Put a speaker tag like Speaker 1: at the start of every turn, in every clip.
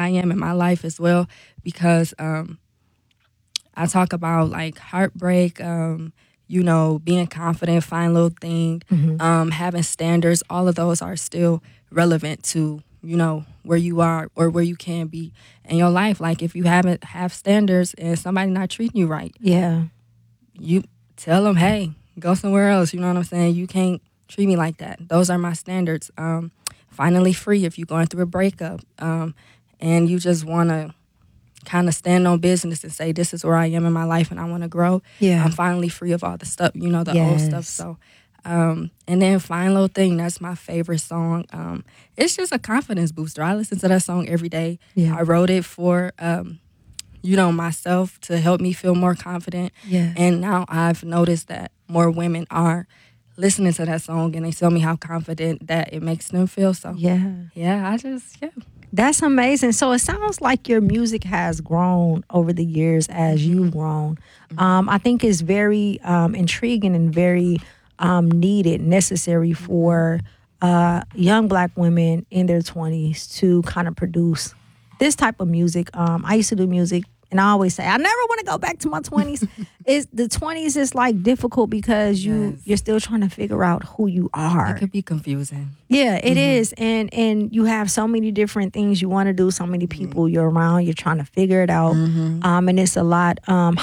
Speaker 1: I am in my life as well, because I talk about like heartbreak, being confident, fine little thing, having standards. All of those are still relevant to, where you are or where you can be in your life. Like if you haven't have standards and somebody not treating you right,
Speaker 2: Yeah.
Speaker 1: you tell them, hey, go somewhere else. You know what I'm saying? You can't treat me like that. Those are my standards. Finally free if you're going through a breakup, and you just want to kind of stand on business and say, this is where I am in my life and I want to grow.
Speaker 2: Yeah.
Speaker 1: I'm finally free of all the stuff, the old
Speaker 2: Yes.
Speaker 1: stuff. So, and then Fine Little Thing, that's my favorite song. It's just a confidence booster. I listen to that song every day.
Speaker 2: Yeah.
Speaker 1: I wrote it for, myself to help me feel more confident.
Speaker 2: Yeah.
Speaker 1: And now I've noticed that more women are listening to that song and they tell me how confident that it makes them feel. So,
Speaker 2: Yeah.
Speaker 1: yeah.
Speaker 2: That's amazing. So it sounds like your music has grown over the years as you've grown. I think it's very intriguing and very needed, necessary for young Black women in their 20s to kind of produce this type of music. I used to do music, and I always say I never want to go back to my 20s. It's the 20s is like difficult because you're still trying to figure out who you are.
Speaker 1: It could be confusing.
Speaker 2: Yeah, it is. And you have so many different things you want to do, so many people you're around, you're trying to figure it out. And it's a lot.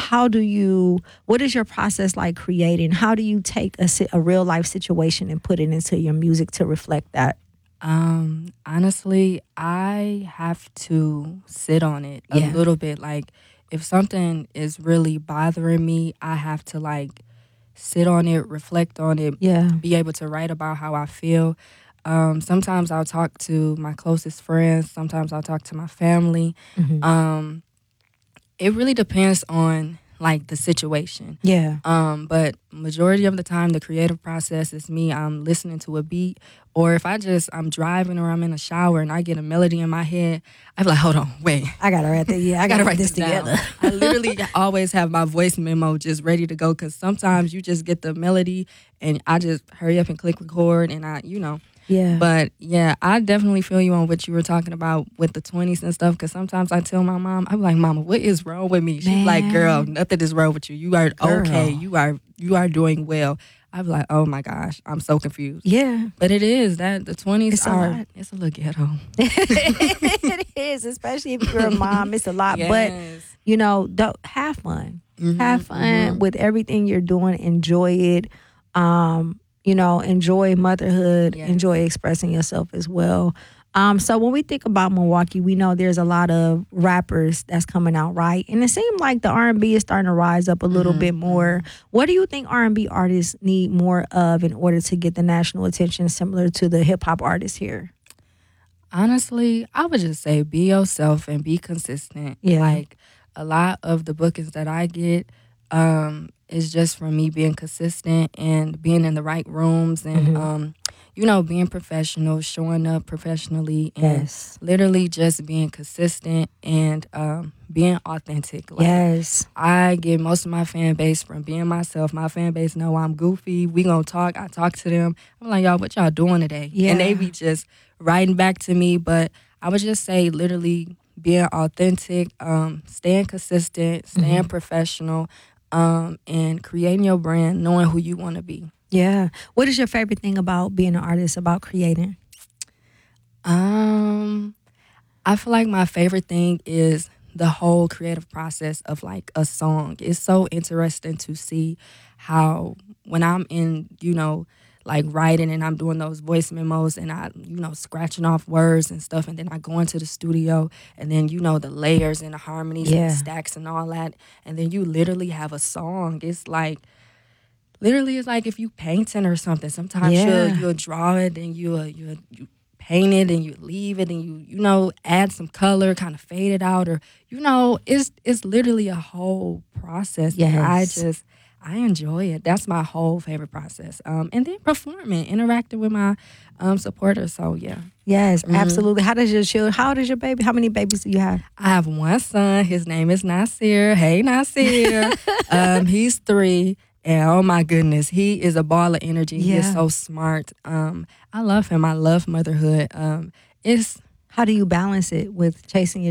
Speaker 2: What is your process like creating? How do you take a real life situation and put it into your music to reflect that?
Speaker 1: Honestly, I have to sit on it a little bit. Like if something is really bothering me, I have to like sit on it, reflect on it, be able to write about how I feel. Sometimes I'll talk to my closest friends. Sometimes I'll talk to my family. It really depends on like the situation.
Speaker 2: Yeah.
Speaker 1: But majority of the time, the creative process is me. I'm listening to a beat, or if I'm driving or I'm in a shower and I get a melody in my head, I'm like, hold on, wait.
Speaker 2: I gotta write that. Yeah, I gotta write this together.
Speaker 1: I literally always have my voice memo just ready to go, because sometimes you just get the melody and I just hurry up and click record and
Speaker 2: Yeah.
Speaker 1: But yeah, I definitely feel you on what you were talking about with the 20s and stuff, because sometimes I tell my mom, I'm like, Mama, what is wrong with me? She's like, girl, nothing is wrong with you. You are okay. You are doing well. I'm like, oh my gosh, I'm so confused.
Speaker 2: Yeah.
Speaker 1: But it is that the 20s
Speaker 2: It's a lot.
Speaker 1: it's a little ghetto.
Speaker 2: It is, especially if you're a mom. It's a lot.
Speaker 1: Yes.
Speaker 2: But have fun. Have fun with everything you're doing. Enjoy it. Enjoy motherhood.
Speaker 1: Yes.
Speaker 2: Enjoy expressing yourself as well. So when we think about Milwaukee, we know there's a lot of rappers that's coming out, right? And it seems like the R&B is starting to rise up a little bit more. What do you think R&B artists need more of in order to get the national attention, similar to the hip hop artists here?
Speaker 1: Honestly, I would just say be yourself and be consistent.
Speaker 2: Yeah.
Speaker 1: Like a lot of the bookings that I get is just from me being consistent and being in the right rooms and being professional, showing up professionally, and literally just being consistent and being authentic. Like, I get most of my fan base from being myself. My fan base know I'm goofy. We gonna talk. I talk to them. I'm like, y'all, what y'all doing today?
Speaker 2: Yeah.
Speaker 1: And they be just writing back to me. But I would just say literally being authentic, staying consistent, staying professional, and creating your brand, knowing who you want to be.
Speaker 2: Yeah. What is your favorite thing about being an artist, about creating?
Speaker 1: I feel like my favorite thing is the whole creative process of like a song. It's so interesting to see how when I'm in, like writing and I'm doing those voice memos and I, scratching off words and stuff, and then I go into the studio and then, the layers and the harmonies and the stacks and all that, and then you literally have a song. It's like, literally, it's like if you painting or something. Sometimes you'll draw it and you paint it and you leave it and you add some color, kind of fade it out, or it's literally a whole process.
Speaker 2: Yes.
Speaker 1: I enjoy it. That's my whole favorite process. And then performing, interacting with my supporters. So yeah.
Speaker 2: Yes, absolutely. How old is your baby? How many babies do you have?
Speaker 1: I have one son. His name is Nasir. Hey, Nasir. He's 3. And oh my goodness, he is a ball of energy. He is so smart. I love him. I love motherhood.
Speaker 2: How do you balance it with chasing your